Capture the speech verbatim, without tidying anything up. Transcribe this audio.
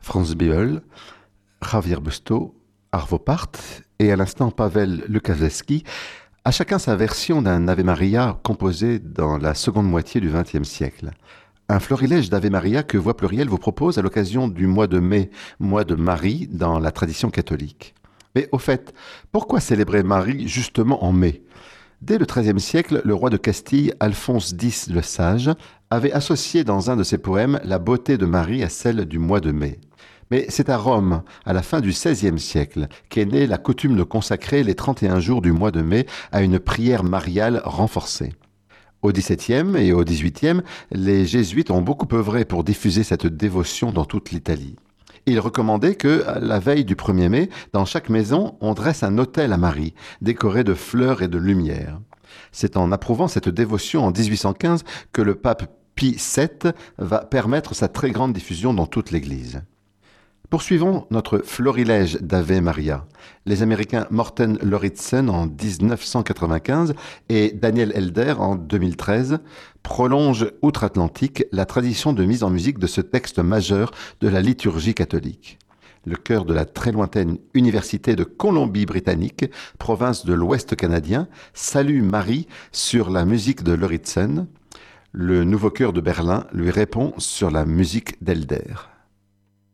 Franz Biel, Javier Busto, Arvo Part et à l'instant Pavel Lukaszewski, à chacun sa version d'un Ave Maria composé dans la seconde moitié du vingtième siècle. Un florilège d'Ave Maria que Voix Plurielle vous propose à l'occasion du mois de mai, mois de Marie dans la tradition catholique. Mais au fait, pourquoi célébrer Marie justement en mai ? Dès le treizième siècle, le roi de Castille, Alphonse X le Sage, avait associé dans un de ses poèmes la beauté de Marie à celle du mois de mai. Mais c'est à Rome, à la fin du seizième siècle, qu'est née la coutume de consacrer les trente et un jours du mois de mai à une prière mariale renforcée. Au dix-septième et au dix-huitième, les jésuites ont beaucoup œuvré pour diffuser cette dévotion dans toute l'Italie. Ils recommandaient que, la veille du premier mai, dans chaque maison, on dresse un autel à Marie, décoré de fleurs et de lumière. C'est en approuvant cette dévotion en dix-huit cent quinze que le pape Pie sept va permettre sa très grande diffusion dans toute l'Église. Poursuivons notre florilège d'Ave Maria. Les Américains Morten Lauridsen en dix-neuf cent quatre-vingt-quinze et Daniel Elder en deux mille treize prolongent outre-Atlantique la tradition de mise en musique de ce texte majeur de la liturgie catholique. Le chœur de la très lointaine Université de Colombie-Britannique, province de l'Ouest canadien, salue Marie sur la musique de Lauridsen. Le nouveau chœur de Berlin lui répond sur la musique d'Elder.